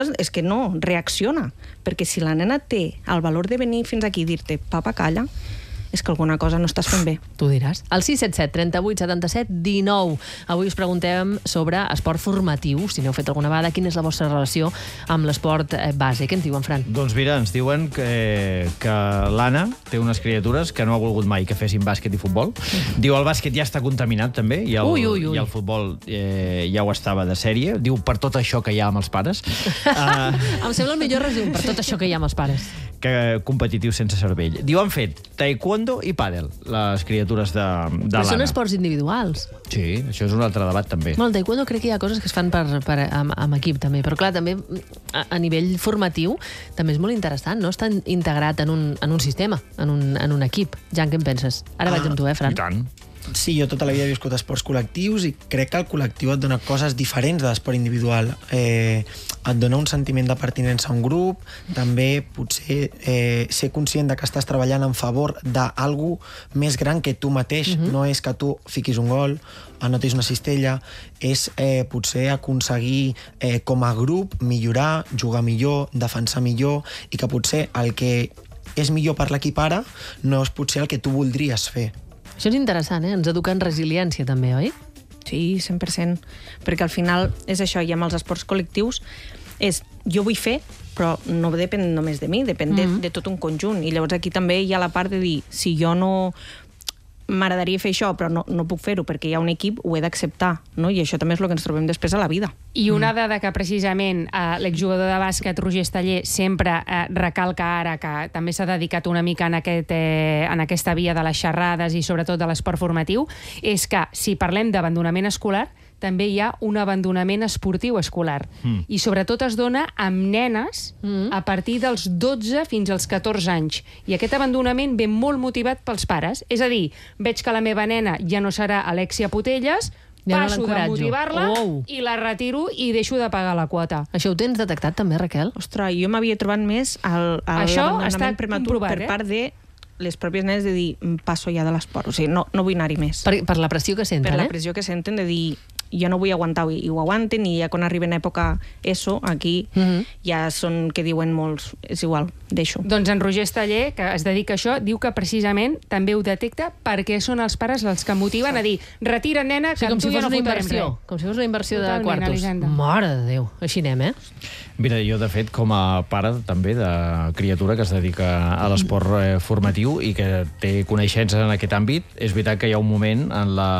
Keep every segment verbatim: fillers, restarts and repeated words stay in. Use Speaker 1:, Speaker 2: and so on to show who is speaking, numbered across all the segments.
Speaker 1: és que no, reacciona. Perquè si la nena té el valor de venir fins aquí i dir-te, papa, calla, és que alguna cosa no estàs fent bé.
Speaker 2: Tu diràs. El sis set set, trenta-vuit, setanta-set, dinou. Avui us preguntem sobre esport formatiu. Si n'heu fet alguna vegada, quina és la vostra relació amb l'esport base? Què ens diuen, Fran?
Speaker 3: Doncs mira, ens diuen que, que l'Anna té unes criatures que no ha volgut mai que fessin bàsquet i futbol. Diu el bàsquet ja està contaminat, també, i el,
Speaker 2: ui, ui, ui.
Speaker 3: i el futbol eh, ja ho estava de sèrie. Diu per tot això que hi ha amb els pares. uh,
Speaker 2: Em sembla el millor resum per tot això que hi ha amb els pares.
Speaker 3: Que competitiu sense cervell. Diu, han fet taekwondo i pàdel, les criatures de, de
Speaker 2: Però
Speaker 3: l'Anna.
Speaker 2: són esports individuals.
Speaker 3: Sí, això és un altre debat, també.
Speaker 2: Bueno, el taekwondo crec que hi ha coses que es fan per, per, amb, amb equip, també. Però, clar, també a, a nivell formatiu també és molt interessant, no? Està integrat en un, en un sistema, en un, en un equip. Jan, què en penses? Ara ah, vaig amb tu, eh, Fran?
Speaker 3: I tant.
Speaker 4: Sí, jo tota la vida he viscut esports col·lectius i crec que el col·lectiu et dona coses diferents de l'esport individual. Eh, et dona un sentiment de pertinença a un grup, també potser eh, ser conscient de que estàs treballant en favor d'algú més gran que tu mateix. Uh-huh. No és que tu fiquis un gol, anotis una cistella, és eh, potser aconseguir eh, com a grup millorar, jugar millor, defensar millor, i que potser el que és millor per l'equip ara no és potser el que tu voldries fer.
Speaker 2: Això és interessant, eh? Ens educa en resiliència, també, oi?
Speaker 1: Sí, cent per cent. Perquè al final és això, i amb els esports col·lectius és, jo vull fer, però no depèn només de mi, depèn mm-hmm. de, de tot un conjunt. I llavors aquí també hi ha la part de dir, si jo no m'agradaria fer això, però no, no puc fer-ho perquè hi ha un equip, ho he d'acceptar, no? I això també és el que ens trobem després a la vida.
Speaker 5: I una dada que precisament eh, l'exjugador de bàsquet Roger Esteller sempre eh, recalca ara, que també s'ha dedicat una mica en, aquest, eh, en aquesta via de les xerrades i sobretot de l'esport formatiu, és que si parlem d'abandonament escolar, també hi ha un abandonament esportiu escolar. Mm. I sobretot es dona amb nenes mm. a partir dels dotze fins als catorze anys. I aquest abandonament ve molt motivat pels pares. És a dir, veig que la meva nena ja no serà Alexia Putelles, ja passo no de motivar-la oh. i la retiro i deixo de pagar la quota.
Speaker 2: Això ho tens detectat també, Raquel?
Speaker 1: Ostres, jo m'havia trobat més al, al
Speaker 5: Això està
Speaker 1: prematur
Speaker 5: comprovat,
Speaker 1: per
Speaker 5: eh?
Speaker 1: part de les pròpies nenes de dir, passo ja de l'esport. O sigui, no, no vull anar-hi més.
Speaker 2: Per, per la pressió que senten,
Speaker 1: per
Speaker 2: eh?
Speaker 1: la pressió que senten de dir, jo no vull aguantar, i ho aguanten, i ja quan arriben a època ESO, aquí mm-hmm. ja són que diuen molts, és igual, deixo.
Speaker 5: Doncs en Roger Esteller, que es dedica a això, diu que precisament també ho detecta perquè són els pares els que motiven a dir, retira, nena, que sí, amb tu si ja no fotrem res.
Speaker 2: Com si fos una inversió
Speaker 5: Totalment,
Speaker 2: de quartos.
Speaker 5: Elisenda.
Speaker 2: Mare de Déu, així anem, eh?
Speaker 3: Mira, jo, de fet, com a pare també de criatura que es dedica a l'esport eh, formatiu i que té coneixences en aquest àmbit, és veritat que hi ha un moment en la,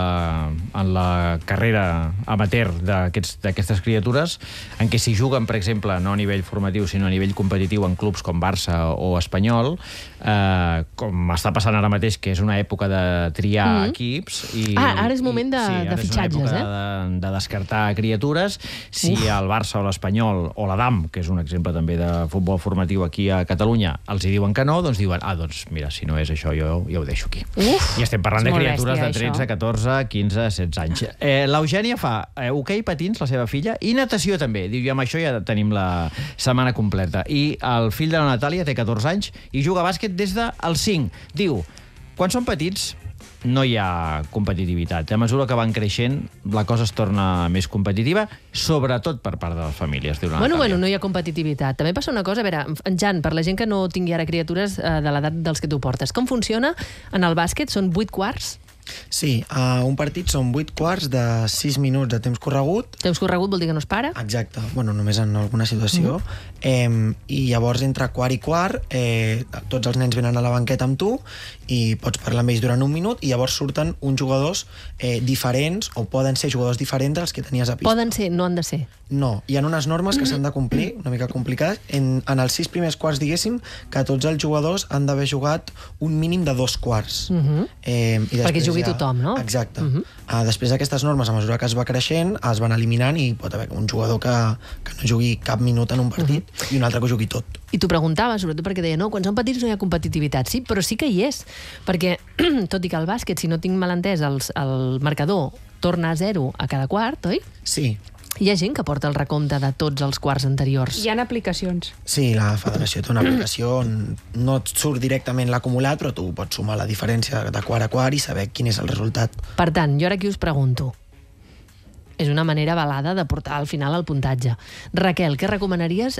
Speaker 3: en la carrera amateur d'aquestes criatures en què si juguen, per exemple, no a nivell formatiu, sinó a nivell competitiu en clubs com Barça o Espanyol, eh, com està passant ara mateix, que és una època de triar mm-hmm. equips... I,
Speaker 2: ah, ara és moment de,
Speaker 3: i, sí,
Speaker 2: de fitxatges,
Speaker 3: eh?
Speaker 2: De,
Speaker 3: de descartar criatures. Si Uf. el Barça o l'Espanyol o la D A M, que és un exemple també de futbol formatiu aquí a Catalunya, els hi diuen que no, doncs diuen, ah, doncs mira, si no és això, jo ja ho deixo aquí.
Speaker 2: Uf,
Speaker 3: I estem parlant de criatures
Speaker 5: bèstia,
Speaker 3: de tretze,
Speaker 5: això.
Speaker 3: catorze, quinze, setze anys. Eh, L'Eugènia fa eh, hoquei patins, la seva filla, i natació també. Diu, i amb això ja tenim la setmana completa. I el fill de la Natàlia té catorze anys i juga a bàsquet des dels cinc. Diu, quan són petits no hi ha competitivitat. A mesura que van creixent, la cosa es torna més competitiva, sobretot per part de les famílies. Diu la
Speaker 2: bueno,
Speaker 3: Natàlia.
Speaker 2: bueno, no hi ha competitivitat. També passa una cosa, a veure, en Jan, per la gent que no tingui ara criatures eh, de l'edat dels que tu portes, com funciona en el bàsquet? Són vuit quarts?
Speaker 4: Sí, uh, un partit són vuit quarts de sis minuts de temps corregut.
Speaker 2: Temps corregut vol dir que no es para?
Speaker 4: Exacte, bueno, només en alguna situació. Mm. Eh, I llavors, entre quart i quart, eh, tots els nens venen a la banqueta amb tu i pots parlar amb ells durant un minut i llavors surten uns jugadors eh, diferents, o poden ser jugadors diferents dels que tenies a pista.
Speaker 2: Poden ser, no han de ser.
Speaker 4: No, hi ha unes normes que s'han de complir, una mica complicades. En, en els sis primers quarts, diguéssim, que tots els jugadors han d'haver jugat un mínim de dos quarts.
Speaker 2: Uh-huh.
Speaker 4: eh, i
Speaker 2: Perquè jugui
Speaker 4: ja...
Speaker 2: tothom, no?
Speaker 4: Exacte.
Speaker 2: Uh-huh.
Speaker 4: uh, després d'aquestes normes, a mesura que es va creixent, es van eliminant i pot haver un jugador que, que no jugui cap minut en un partit uh-huh. i un altre que ho jugui tot.
Speaker 2: I t'ho preguntava, sobretot perquè deia, no, quan són petits no hi ha competitivitat. Sí, però sí que hi és. Perquè, tot i que el bàsquet, si no tinc mal entès, el, el marcador torna a zero a cada quart, oi?
Speaker 4: Sí.
Speaker 2: Hi ha gent que porta el recompte de tots els quarts anteriors.
Speaker 5: Hi ha aplicacions.
Speaker 4: Sí, la federació té una aplicació on no et surt directament l'acumulat, però tu pots sumar la diferència de quart a quart i saber quin és el resultat.
Speaker 2: Per tant, jo ara aquí us pregunto, és una manera avalada de portar al final el puntatge. Raquel, què recomanaries